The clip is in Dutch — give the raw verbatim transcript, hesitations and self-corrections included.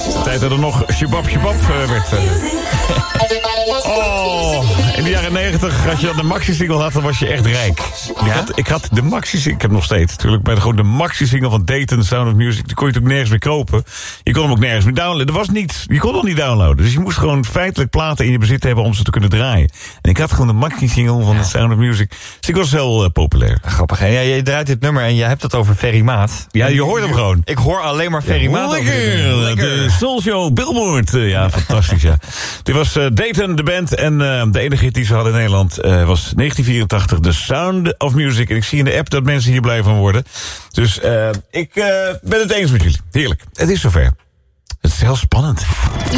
De tijd dat er nog shabab shabab uh, werd. Uh. Oh, in de jaren negentig, als je dan de maxi-single had, dan was je echt rijk. Ja? Ik, had, ik had de maxi-single, ik heb nog steeds natuurlijk, maar gewoon de maxi-single van Dayton, Sound of Music, die kon je natuurlijk nergens meer kopen. Je kon hem ook nergens meer downloaden. Er was niets, je kon nog niet downloaden. Dus je moest gewoon feitelijk platen in je bezit hebben om ze te kunnen draaien. En ik had gewoon de maxi-single van ja. de Sound of Music. Dus ik was heel uh, populair. Grappig, hè? Ja, je draait dit nummer en je hebt het over Ferry Maat. Ja, je hoort hem gewoon. Ik hoor alleen maar Ferry ja, Maat. Lekker, lekker. De Soul Show Billboard. Uh, ja, fantastisch, ja. Dit was uh, Dayton, de band. En uh, de enige hit die ze hadden in Nederland uh, was negentien vierentachtig, The Sound of Music. En ik zie in de app dat mensen hier blij van worden. Dus uh, ik uh, ben het eens met jullie. Heerlijk. Het is zover. Het is heel spannend.